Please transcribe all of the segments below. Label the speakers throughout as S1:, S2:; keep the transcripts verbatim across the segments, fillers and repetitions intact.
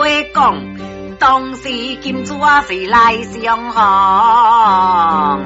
S1: 讲，当时金主啊是来相逢。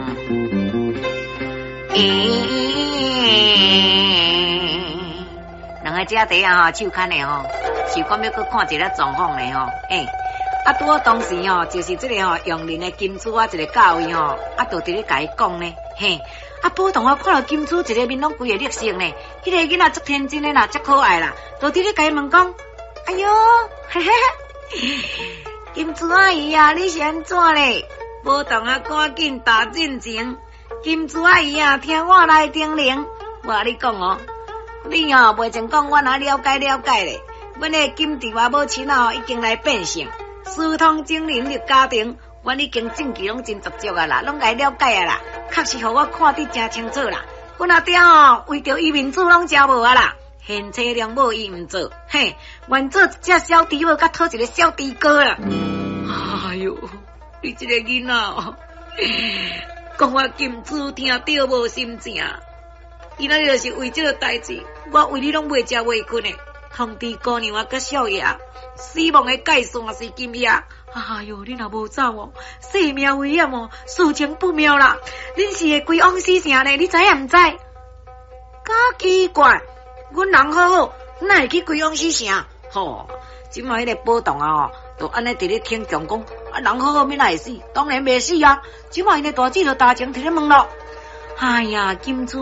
S1: 咦，两个姐弟啊，手牵的吼，是讲要去看一个状况的吼，诶、欸。啊，拄好当时吼，就是这个吼用人的金主啊，一个教位吼，啊，就伫咧甲伊讲呢，嘿，啊，宝同啊看到金主一个面拢规个绿色呢，迄、那个囡仔足天真的啦，足可爱啦，就伫咧甲伊问讲，哎哟，嘿嘿，金主阿姨啊，你是安怎咧？宝同啊赶紧打进前，金主阿姨啊，听我来叮咛，我甲你讲哦，你哦袂前讲，我哪了解了解咧，阮个金地话母亲啊，已经来变性。疏通精灵的家庭，阮已经证据拢真足足啊啦，拢该了解啊啦，确实互我看得真清楚啦。阮阿爹哦，为着伊面子拢真无啊啦，现车良母伊毋做，嘿，愿做一只小猪母，甲讨一个小猪哥啦。哎哟，你这个囡仔哦，讲我金主听到无心情，伊那就是为这个代志，我为你拢袂食袂困的。通知姑娘啊，甲少爷，死亡的界线是今夜。哎哟，你若无走哦，性命危险哦，事情不妙啦！恁是会归往死城呢？你知影毋知？假奇怪，阮人好好，哪会去归往死城？吼，即摆迄个波动啊，都安尼伫咧听讲讲，啊，人好好，免哪会死？当然袂死啊！即摆因个大姐就大情伫咧问咯。哎呀，金主